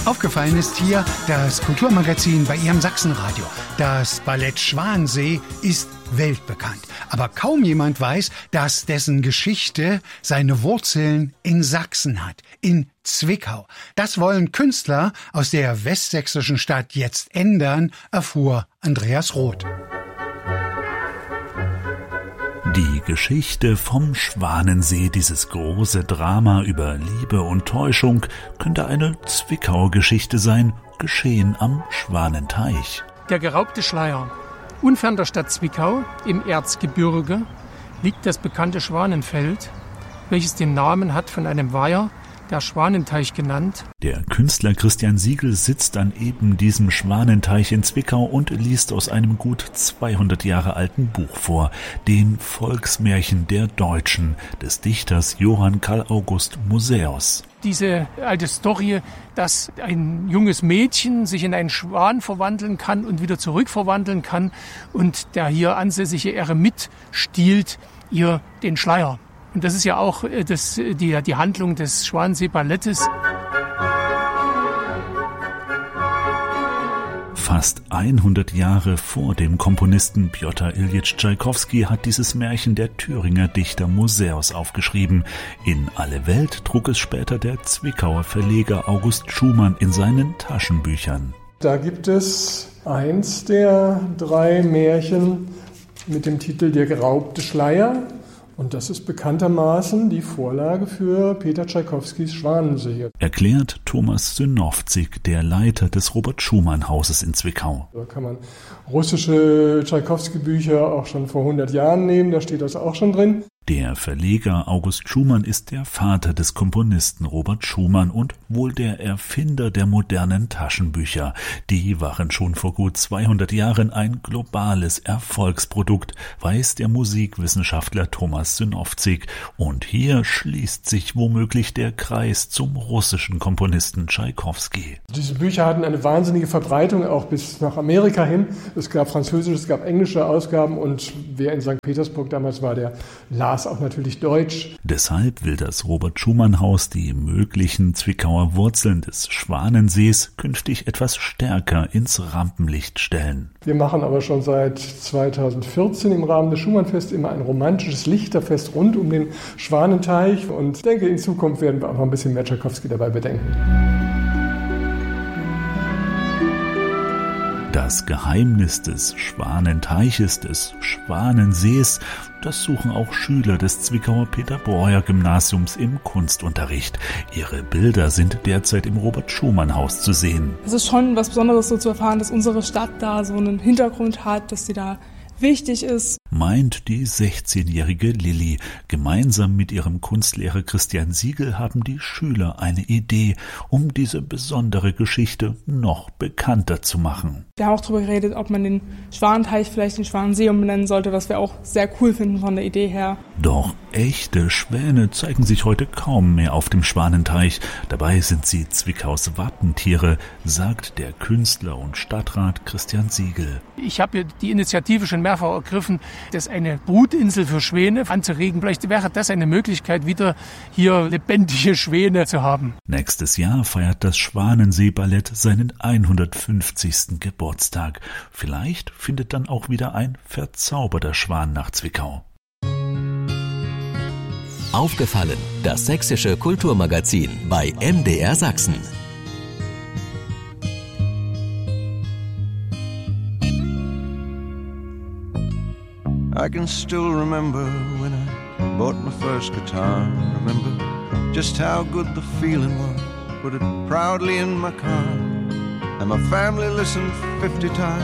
Aufgefallen ist hier das Kulturmagazin bei Ihrem Sachsenradio. Das Ballett Schwansee ist weltbekannt. Aber kaum jemand weiß, dass dessen Geschichte seine Wurzeln in Sachsen hat, in Zwickau. Das wollen Künstler aus der westsächsischen Stadt jetzt ändern, erfuhr Andreas Roth. Die Geschichte vom Schwanensee, dieses große Drama über Liebe und Täuschung, könnte eine Zwickauer Geschichte sein, geschehen am Schwanenteich. Der geraubte Schleier. Unfern der Stadt Zwickau, im Erzgebirge, liegt das bekannte Schwanenfeld, welches den Namen hat von einem Weiher, der Schwanenteich genannt. Der Künstler Christian Siegel sitzt an eben diesem Schwanenteich in Zwickau und liest aus einem gut 200 Jahre alten Buch vor, den Volksmärchen der Deutschen des Dichters Johann Karl August Musäus. Diese alte Story, dass ein junges Mädchen sich in einen Schwan verwandeln kann und wieder zurückverwandeln kann und der hier ansässige Eremit stiehlt ihr den Schleier. Und das ist ja auch die Handlung des Schwanensee-Ballettes. Fast 100 Jahre vor dem Komponisten Pjotr Iljitsch Tschaikowski hat dieses Märchen der Thüringer Dichter Musäus aufgeschrieben. In alle Welt trug es später der Zwickauer Verleger August Schumann in seinen Taschenbüchern. Da gibt es eins der 3 Märchen mit dem Titel Der geraubte Schleier. Und das ist bekanntermaßen die Vorlage für Peter Tschaikowskis Schwanensee. Erklärt Thomas Synowczyk, der Leiter des Robert-Schumann-Hauses in Zwickau. Da kann man russische Tschaikowski-Bücher auch schon vor 100 Jahren nehmen, da steht das auch schon drin. Der Verleger August Schumann ist der Vater des Komponisten Robert Schumann und wohl der Erfinder der modernen Taschenbücher. Die waren schon vor gut 200 Jahren ein globales Erfolgsprodukt, weiß der Musikwissenschaftler Thomas Synowczyk. Und hier schließt sich womöglich der Kreis zum russischen Komponisten Tschaikowski. Diese Bücher hatten eine wahnsinnige Verbreitung, auch bis nach Amerika hin. Es gab französische, es gab englische Ausgaben und wer in St. Petersburg damals war, der las auch natürlich Deutsch. Deshalb will das Robert-Schumann-Haus die möglichen Zwickauer Wurzeln des Schwanensees künftig etwas stärker ins Rampenlicht stellen. Wir machen aber schon seit 2014 im Rahmen des Schumann-Fests immer ein romantisches Lichterfest rund um den Schwanenteich und ich denke, in Zukunft werden wir auch noch ein bisschen mehr Tschaikowski dabei bedenken. Das Geheimnis des Schwanenteiches, des Schwanensees, das suchen auch Schüler des Zwickauer Peter-Breuer-Gymnasiums im Kunstunterricht. Ihre Bilder sind derzeit im Robert-Schumann-Haus zu sehen. Es ist schon was Besonderes, so zu erfahren, dass unsere Stadt da so einen Hintergrund hat, dass sie da wichtig ist. Meint die 16-jährige Lilly. Gemeinsam mit ihrem Kunstlehrer Christian Siegel haben die Schüler eine Idee, um diese besondere Geschichte noch bekannter zu machen. Wir haben auch darüber geredet, ob man den Schwanenteich vielleicht den Schwanensee umbenennen sollte, was wir auch sehr cool finden von der Idee her. Doch echte Schwäne zeigen sich heute kaum mehr auf dem Schwanenteich. Dabei sind sie Zwickaus Wappentiere, sagt der Künstler und Stadtrat Christian Siegel. Ich habe die Initiative schon mehrfach ergriffen, dass eine Brutinsel für Schwäne anzuregen. Vielleicht wäre das eine Möglichkeit, wieder hier lebendige Schwäne zu haben. Nächstes Jahr feiert das Schwanensee-Ballett seinen 150. Geburtstag. Vielleicht findet dann auch wieder ein verzauberter Schwan nach Zwickau. Aufgefallen, das sächsische Kulturmagazin bei MDR Sachsen. I can still remember when I bought my first guitar. Remember just how good the feeling was. Put it proudly in my car, and my family listened 50 times.